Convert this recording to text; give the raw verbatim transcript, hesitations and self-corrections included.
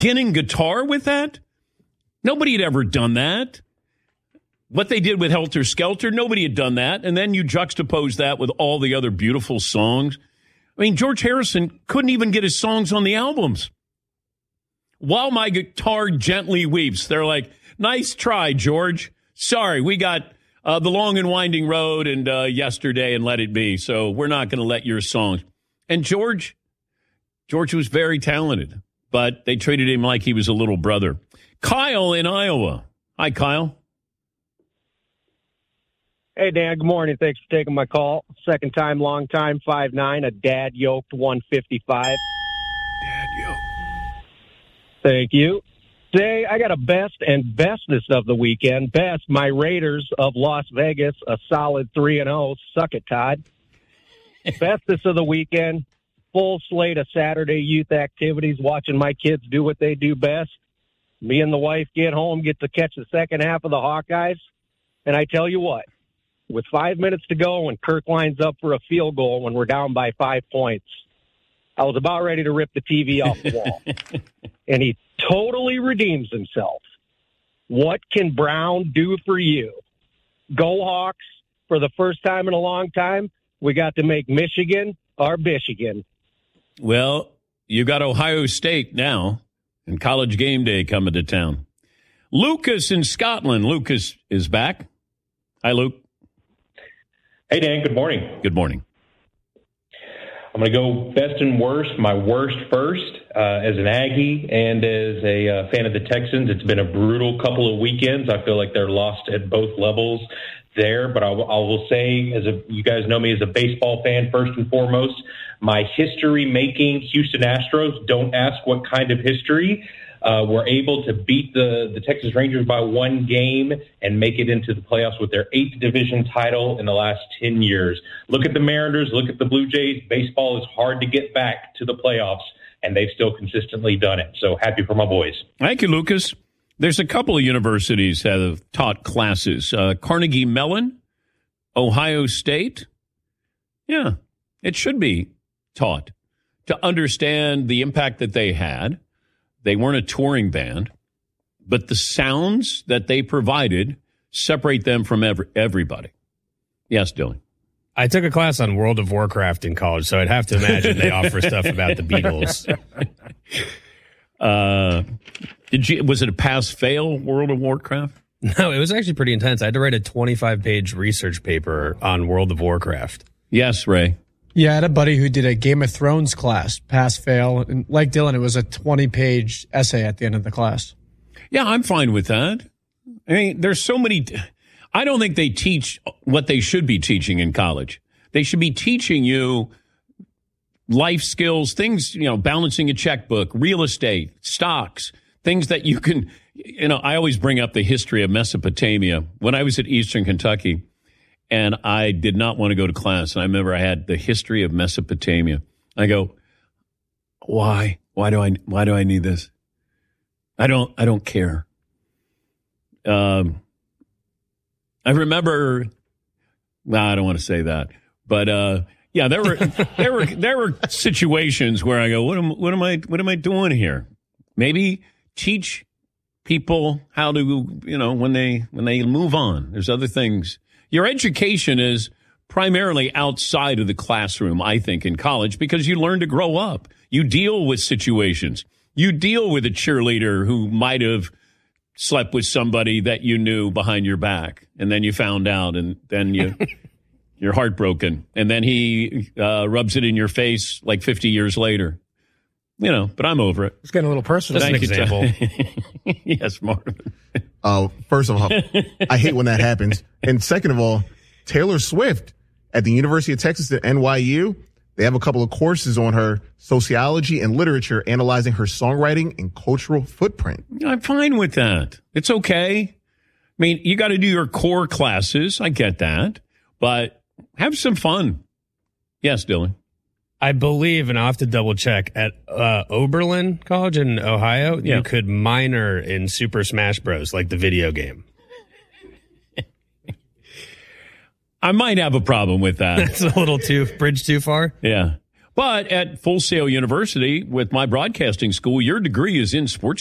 beginning guitar with that? Nobody had ever done that. What they did with Helter Skelter, nobody had done that. And then you juxtapose that with all the other beautiful songs. I mean, George Harrison couldn't even get his songs on the albums. While My Guitar Gently Weeps, they're like, nice try, George. Sorry, we got uh, The Long and Winding Road and uh, Yesterday and Let It Be, so we're not going to let your songs. And George, George was very talented, but they treated him like he was a little brother. Kyle in Iowa. Hi, Kyle. Hey, Dan, good morning. Thanks for taking my call. Second time, long time, five nine, a dad-yoked one fifty-five. Dad-yoked. Thank you. Today, I got a best and bestest of the weekend. Best, my Raiders of Las Vegas, a solid three and oh. Suck it, Todd. Bestest of the weekend, full slate of Saturday youth activities, watching my kids do what they do best. Me and the wife get home, get to catch the second half of the Hawkeyes. And I tell you what, with five minutes to go and Kirk lines up for a field goal when we're down by five points, I was about ready to rip the T V off the wall. And he totally redeems himself. What can Brown do for you? Go Hawks. For the first time in a long time, we got to make Michigan our Michigan. Well, you got Ohio State now and College Game Day coming to town. Lucas in Scotland. Lucas is back. Hi, Luke. Hey, Dan. Good morning. Good morning. I'm going to go best and worst. My worst first. Uh, as an Aggie and as a uh, fan of the Texans, it's been a brutal couple of weekends. I feel like they're lost at both levels there. But I, w- I will say, as a, you guys know me as a baseball fan, first and foremost, my history-making Houston Astros, don't ask what kind of history, Uh, were able to beat the, the Texas Rangers by one game and make it into the playoffs with their eighth division title in the last ten years. Look at the Mariners, look at the Blue Jays. Baseball is hard to get back to the playoffs, and they've still consistently done it. So happy for my boys. Thank you, Lucas. There's a couple of universities that have taught classes. Uh, Carnegie Mellon, Ohio State. Yeah, it should be taught to understand the impact that they had. They weren't a touring band, but the sounds that they provided separate them from every, everybody. Yes, Dylan. I took a class on World of Warcraft in college, so I'd have to imagine they offer stuff about the Beatles. Uh, did you? Was it a pass-fail, World of Warcraft? No, it was actually pretty intense. I had to write a twenty-five page research paper on World of Warcraft. Yes, Ray. Yeah, I had a buddy who did a Game of Thrones class, pass, fail. And like Dylan, it was a twenty page essay at the end of the class. Yeah, I'm fine with that. I mean, there's so many. I don't think they teach what they should be teaching in college. They should be teaching you life skills, things, you know, balancing a checkbook, real estate, stocks, things that you can, you know, I always bring up the history of Mesopotamia. When I was at Eastern Kentucky, and I did not want to go to class. And I remember I had the history of Mesopotamia. I go, why? Why do I? Why do I need this? I don't. I don't care. Um, I remember. Well, I don't want to say that, but uh, yeah, there were there were there were situations where I go, what am what am I what am I doing here? Maybe teach people how to, you know, when they when they move on. There's other things. Your education is primarily outside of the classroom, I think, in college, because you learn to grow up. You deal with situations. You deal with a cheerleader who might have slept with somebody that you knew behind your back, and then you found out, and then you, you're heartbroken. And then he uh, rubs it in your face like fifty years later. You know, but I'm over it. It's getting a little personal. Just an example. Yes, Marvin. Uh, first of all, I hate when that happens. And second of all, Taylor Swift at the University of Texas at N Y U, they have a couple of courses on her sociology and literature, analyzing her songwriting and cultural footprint. I'm fine with that. It's okay. I mean, you got to do your core classes. I get that. But have some fun. Yes, Dylan. I believe, and I'll have to double check, at uh, Oberlin College in Ohio, Yeah. you could minor in Super Smash Bros., like the video game. I might have a problem with that. That's a little too, bridge too far. Yeah. But at Full Sail University, with my broadcasting school, your degree is in sports